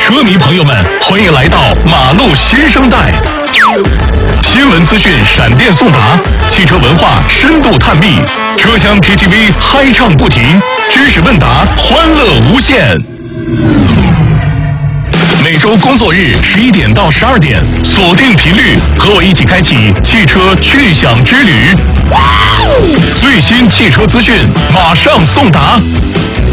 车迷朋友们，欢迎来到马路新生代。新闻资讯闪电送达，汽车文化深度探秘，车厢 KTV 嗨唱不停，知识问答欢乐无限。每周工作日11点到12点，锁定频率，和我一起开启汽车趣享之旅。最新汽车资讯马上送达。